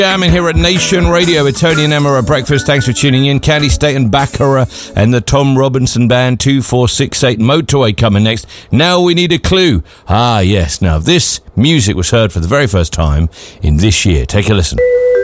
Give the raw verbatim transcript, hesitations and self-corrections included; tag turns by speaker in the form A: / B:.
A: Jamming here at Nation Radio with Tony and Emma at breakfast. Thanks for tuning in. Candy State and Baccarat and the Tom Robinson Band. Two four six eight Motorway coming next. Now we need a clue. Ah, yes. Now this music was heard for the very first time in this year. Take a listen.